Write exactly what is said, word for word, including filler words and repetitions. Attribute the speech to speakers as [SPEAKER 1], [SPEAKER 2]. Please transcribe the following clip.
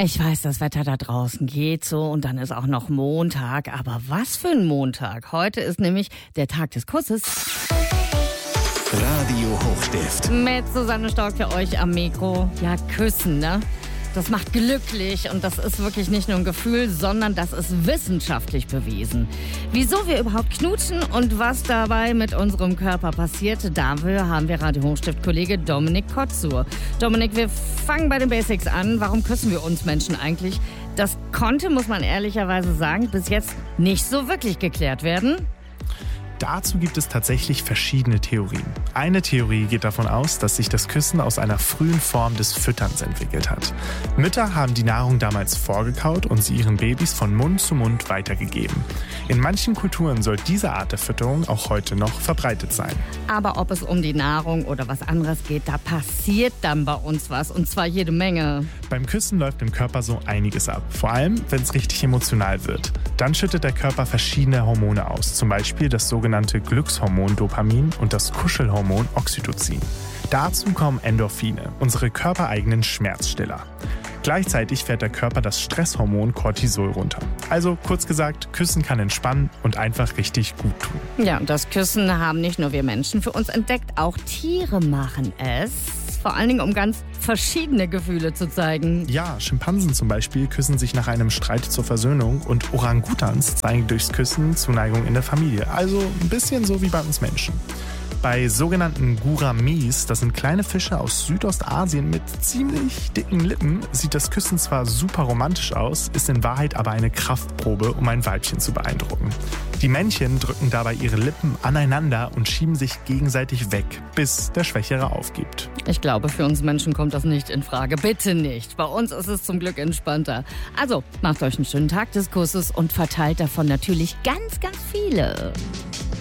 [SPEAKER 1] Ich weiß, das Wetter da draußen geht so und dann ist auch noch Montag. Aber was für ein Montag? Heute ist nämlich der Tag des Kusses.
[SPEAKER 2] Radio Hochstift.
[SPEAKER 1] Mit Susanne Stork für euch am Mikro. Ja, küssen, ne? Das macht glücklich und das ist wirklich nicht nur ein Gefühl, sondern das ist wissenschaftlich bewiesen. Wieso wir überhaupt knutschen und was dabei mit unserem Körper passiert, dafür haben wir Radio Hochstift-Kollege Dominik Kotzur. Dominik, wir fangen bei den Basics an. Warum küssen wir uns Menschen eigentlich? Das konnte, muss man ehrlicherweise sagen, bis jetzt nicht so wirklich geklärt werden.
[SPEAKER 3] Dazu gibt es tatsächlich verschiedene Theorien. Eine Theorie geht davon aus, dass sich das Küssen aus einer frühen Form des Fütterns entwickelt hat. Mütter haben die Nahrung damals vorgekaut und sie ihren Babys von Mund zu Mund weitergegeben. In manchen Kulturen soll diese Art der Fütterung auch heute noch verbreitet sein.
[SPEAKER 1] Aber ob es um die Nahrung oder was anderes geht, da passiert dann bei uns was, und zwar jede Menge.
[SPEAKER 3] Beim Küssen läuft im Körper so einiges ab, vor allem wenn es richtig emotional wird. Dann schüttet der Körper verschiedene Hormone aus, zum Beispiel das sogenannte Glückshormon Dopamin und das Kuschelhormon Oxytocin. Dazu kommen Endorphine, unsere körpereigenen Schmerzstiller. Gleichzeitig fährt der Körper das Stresshormon Cortisol runter. Also kurz gesagt, Küssen kann entspannen und einfach richtig gut tun.
[SPEAKER 1] Ja, und das Küssen haben nicht nur wir Menschen für uns entdeckt, auch Tiere machen es. Vor allen Dingen, um ganz verschiedene Gefühle zu zeigen.
[SPEAKER 3] Ja, Schimpansen zum Beispiel küssen sich nach einem Streit zur Versöhnung und Orangutans zeigen durchs Küssen Zuneigung in der Familie. Also ein bisschen so wie bei uns Menschen. Bei sogenannten Gouramis, das sind kleine Fische aus Südostasien mit ziemlich dicken Lippen, sieht das Küssen zwar super romantisch aus, ist in Wahrheit aber eine Kraftprobe, um ein Weibchen zu beeindrucken. Die Männchen drücken dabei ihre Lippen aneinander und schieben sich gegenseitig weg, bis der Schwächere aufgibt.
[SPEAKER 1] Ich glaube, für uns Menschen kommt das nicht in Frage. Bitte nicht. Bei uns ist es zum Glück entspannter. Also, macht euch einen schönen Tag des Kusses und verteilt davon natürlich ganz, ganz viele.